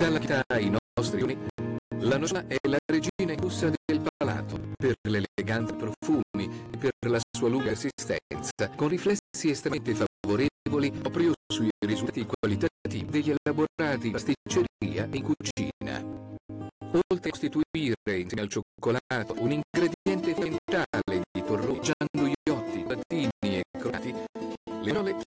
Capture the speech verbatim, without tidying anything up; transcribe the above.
dalla vita ai nostri giorni, la nocciola è la regina indussia del palato per l'eleganza dei profumi e per la sua lunga esistenza, con riflessi estremamente favorevoli proprio sui risultati qualitativi degli elaborati in pasticceria e in cucina. Oltre a costituire insieme al cioccolato un ingrediente fondamentale di torroni, gianduiotti, latini e crocati, le nole